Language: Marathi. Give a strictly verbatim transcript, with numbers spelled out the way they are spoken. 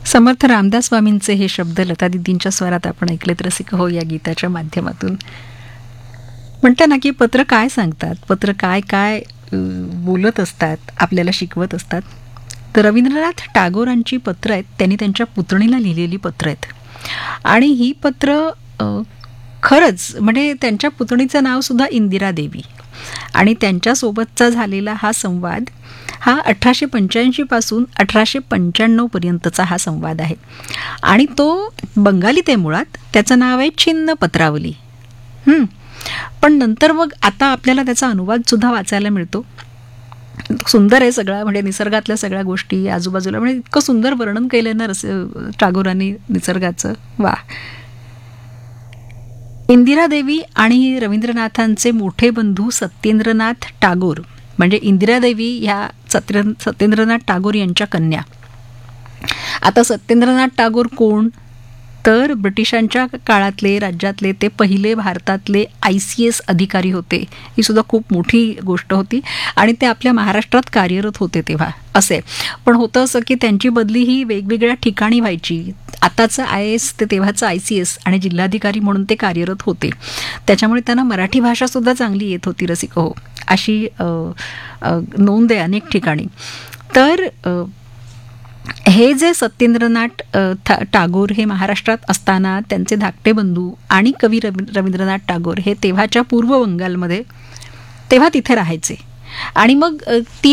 समर्थ रामदास स्वामींचे हे शब्द लतादीदींच्या स्वरात आपण ऐकलेत रसिक हो या गीताच्या माध्यमातून. म्हणता ना की पत्र काय सांगतात, पत्र काय काय अ, बोलत असतात, आपल्याला शिकवत असतात. तर रवींद्रनाथ टागोरांची पत्र आहेत, त्यांनी त्यांच्या पुतणीला लिहिलेली पत्र आहेत. आणि ही पत्र अ, खरंच म्हणजे त्यांच्या पुतणीचं नाव सुद्धा इंदिरा देवी आणि त्यांच्यासोबतचा झालेला हा संवाद हा अठराशे पंच्याऐंशी पासून अठराशे पंच्याण्णव पर्यंतचा हा संवाद आहे. आणि तो बंगालीत आहे मुळात, त्याचं नाव आहे छिन्न पत्रावली. हं. पण नंतर मग आता आपल्याला त्याचा अनुवाद सुद्धा वाचायला मिळतो. सुंदर आहे सगळा, म्हणजे निसर्गातल्या सगळ्या गोष्टी आजूबाजूला, म्हणजे इतकं सुंदर वर्णन केलं ना रस टागोरांनी निसर्गाचं. वा. इंदिरा देवी आणि रवींद्रनाथांचे मोठे बंधू सत्येंद्रनाथ टागोर, म्हणजे इंदिरा देवी ह्या सत्य सत्येंद्रनाथ टागोर यांच्या कन्या. आता सत्येंद्रनाथ टागोर कोण, तर ब्रिटिशांच्या काळातले राज्यातले ते पहिले भारतातले आय सी एस अधिकारी होते. ही सुद्धा खूप मोठी गोष्ट होती आणि ते आपल्या महाराष्ट्रात कार्यरत होते तेव्हा. असे पण होतं असं की त्यांची बदली ही वेगवेगळ्या ठिकाणी व्हायची. आताचं आय एस ते तेव्हाचं आय सी एस आणि जिल्हाधिकारी म्हणून ते कार्यरत होते. त्याच्यामुळे त्यांना मराठी भाषा सुद्धा चांगली येत होती रसिक हो, अशी अ, अ, नोंद आहे अनेक ठिकाणी. तर अ, हे जे सत्येंद्रनाथ अ, टागोर हे महाराष्ट्रात असताना त्यांचे धाकटे बंधू आणि कवी रवी रवींद्रनाथ टागोर हे तेव्हाच्या पूर्व बंगालमध्ये तेव्हा तिथे राहायचे. आणि मग अ, ती